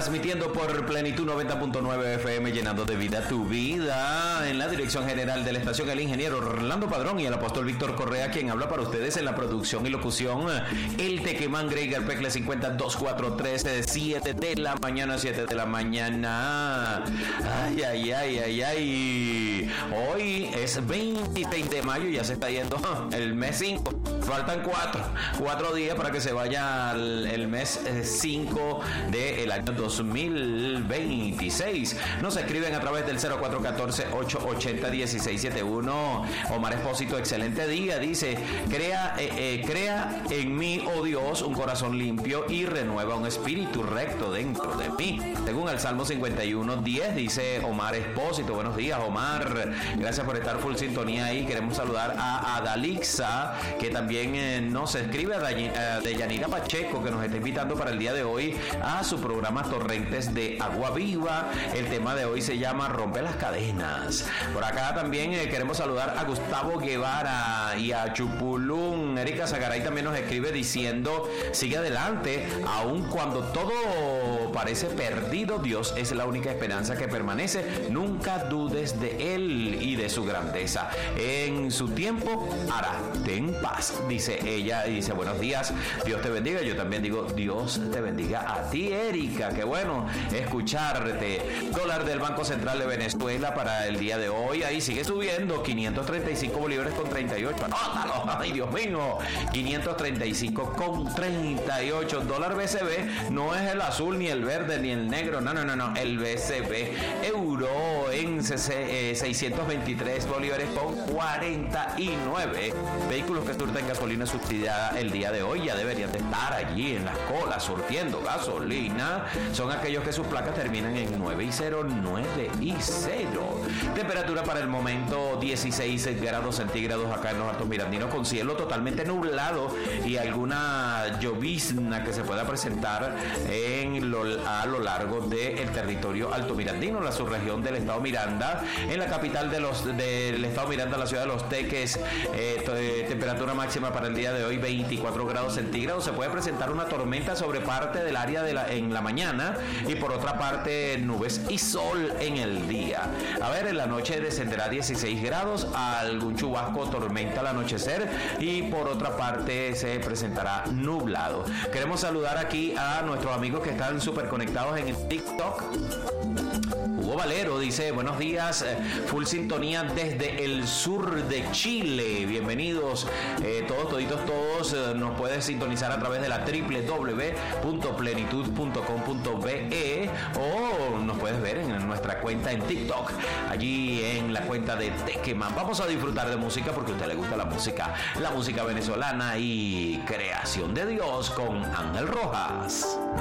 transmitiendo por Plenitud 90.9 FM, llenando de vida tu vida. En la dirección general de la estación, el ingeniero Orlando Padrón y el apóstol Víctor Correa, quien habla para ustedes en la producción y locución. El Tequemán Greiger Pecle 502413, 7 de la mañana, 7 de la mañana. Ay, ay, ay, ay, ay. Hoy es 26 de mayo, ya se está yendo el mes 5. Faltan 4 días para que se vaya el mes 5 del año 2026. Nos escriben a través del 0414-880-1671. Omar Espósito, excelente día. Dice, crea en mí, oh Dios, un corazón limpio y renueva un espíritu recto dentro de mí. Según el Salmo 51:10, dice Omar Espósito. Buenos días, Omar. Gracias por estar full sintonía ahí. Queremos saludar a Adalixa, que también nos escribe, a Deyanira Pacheco, que nos está invitando para el día de hoy a su programa Torrentes de Agua Viva. El tema de hoy se llama Rompe las Cadenas. Por acá también queremos saludar a Gustavo Guevara y a Chupulún. Erika Zagaray también nos escribe diciendo, sigue adelante, aun cuando todo parece perdido, Dios es la única esperanza que permanece. Nunca dudes de Él y de su grandeza. En su tiempo hará. Ten paz, dice ella, y dice, buenos días, Dios te bendiga. Yo también digo, Dios te bendiga a ti, Erika. Qué bueno escucharte. Dólar del Banco Central de Venezuela para el día de hoy, ahí sigue subiendo, 535 bolívares con 38. Anótalo, ay Dios mío, 535 con 38. Dólar BCB no es el azul, ni el verde, ni el negro, no, el BCB. Euro en 623 bolívares con 49. Vehículos que surten gasolina subsidiada el día de hoy ya deberían de estar allí en las colas surtiendo gasolina. Son aquellos que sus placas terminan en 9 y 0, 9 y 0. Temperatura para el momento 16 grados centígrados acá en los Altos Mirandinos, con cielo totalmente nublado y alguna llovizna que se pueda presentar a lo largo del territorio altomirandino, la subregión del estado Miranda. En la capital del estado Miranda, la ciudad de Los Teques, temperatura máxima para el día de hoy 24 grados centígrados. Se puede presentar una tormenta sobre parte del área en la mañana, y por otra parte nubes y sol en el día. A ver, en la noche descenderá 16 grados, algún chubasco, tormenta al anochecer, y por otra parte se presentará nublado. Queremos saludar aquí a nuestros amigos que están súper conectados en el TikTok. Hugo Valero dice, buenos días, full sintonía desde el sur de Chile. Bienvenidos todos. Nos puedes sintonizar a través de la www.plenitud.com.be o nos puedes ver en nuestra cuenta en TikTok, allí en la cuenta de Tequemán. Vamos a disfrutar de música porque a usted le gusta la música venezolana y creación de Dios con Ángel Rojas.